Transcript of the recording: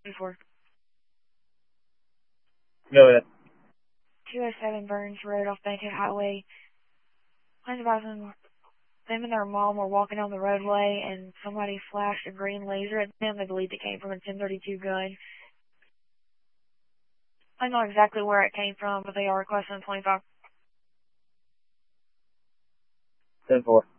Before Go ahead. 207 Burns Road off Bankhead Highway. Claims about them and their mom were walking on the roadway and somebody flashed a green laser at them. They believed it came from a 1032 gun. I don't know exactly where it came from, but they are requesting 25. 10-4.